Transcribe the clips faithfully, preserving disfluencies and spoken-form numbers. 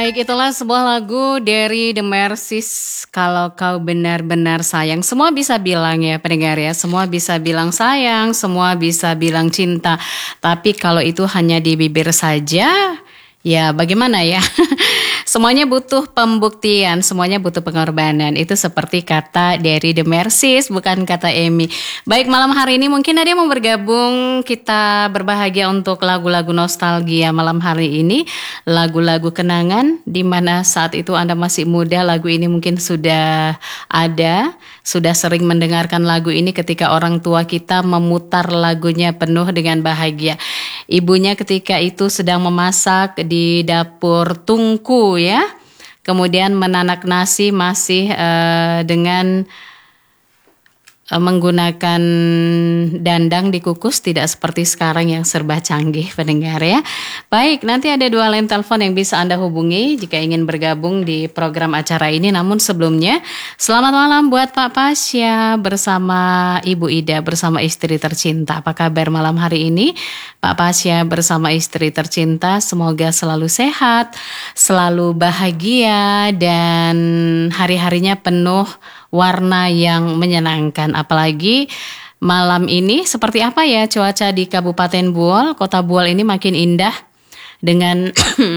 Baik, itulah sebuah lagu dari The Mercies, Kalau Kau Benar-Benar Sayang. Semua bisa bilang ya pendengar ya, semua bisa bilang sayang, semua bisa bilang cinta. Tapi kalau itu hanya di bibir saja, ya bagaimana ya? Semuanya butuh pembuktian, semuanya butuh pengorbanan. Itu seperti kata dari The Mercies, bukan kata Amy. Baik, malam hari ini mungkin ada yang mau bergabung. Kita berbahagia untuk lagu-lagu nostalgia malam hari ini. Lagu-lagu kenangan, di mana saat itu Anda masih muda, lagu ini mungkin sudah ada. Sudah sering mendengarkan lagu ini ketika orang tua kita memutar lagunya penuh dengan bahagia. Ibunya ketika itu sedang memasak di dapur tungku ya. Kemudian menanak nasi masih uh, dengan uh, menggunakan dandang dikukus, tidak seperti sekarang yang serba canggih pendengar ya. Baik, nanti ada dua line telepon yang bisa Anda hubungi jika ingin bergabung di program acara ini. Namun sebelumnya, selamat malam buat Pak Pasya bersama Ibu Ida bersama istri tercinta. Apa kabar malam hari ini? Pak Pasya bersama istri tercinta, semoga selalu sehat, selalu bahagia, dan hari-harinya penuh warna yang menyenangkan. Apalagi malam ini seperti apa ya cuaca di Kabupaten Buol, Kota Buol ini makin indah dengan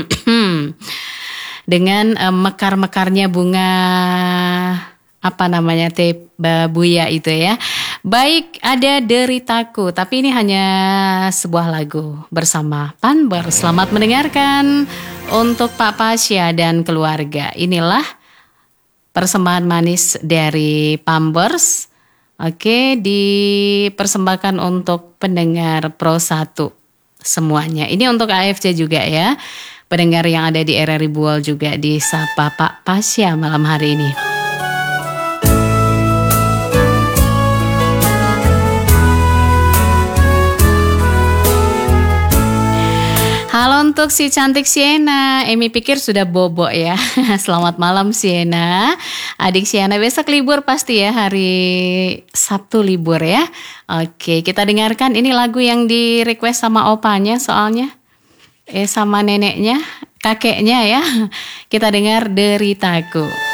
dengan um, mekar-mekarnya bunga apa namanya teh buya itu ya. Baik, ada Deritaku, tapi ini hanya sebuah lagu bersama Panber. Selamat mendengarkan untuk Pak Pasya dan keluarga. Inilah persembahan manis dari Pampers. Oke, dipersembahkan untuk pendengar Pro satu semuanya. Ini untuk A F C juga ya. Pendengar yang ada di R R I Buol juga disapa Pak Pasya malam hari ini. Halo untuk si cantik Siena. Emi pikir sudah bobo ya. Selamat malam Siena. Adik Siena besok libur pasti ya, hari Sabtu libur ya. Oke, kita dengarkan ini lagu yang di request sama opanya soalnya. Eh sama neneknya, kakeknya ya. Kita dengar Deritaku.